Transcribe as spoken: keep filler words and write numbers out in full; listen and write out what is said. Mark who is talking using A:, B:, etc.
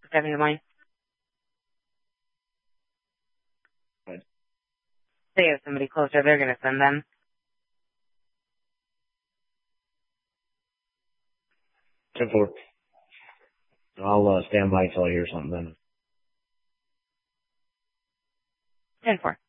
A: Seven good morning.
B: Good.
A: They have somebody closer. They're going to send them.
B: ten four. I'll uh, stand by until I hear something then.
A: ten four.